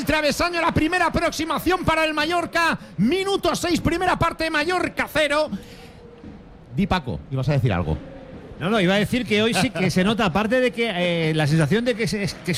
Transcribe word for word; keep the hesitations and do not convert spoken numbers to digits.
travesaño, la primera aproximación para el Mallorca. Minuto seis, primera parte, Mallorca cero. Di, Paco, ibas a decir algo. No, no, iba a decir que hoy sí que se nota, aparte de que eh, la sensación de que, se, que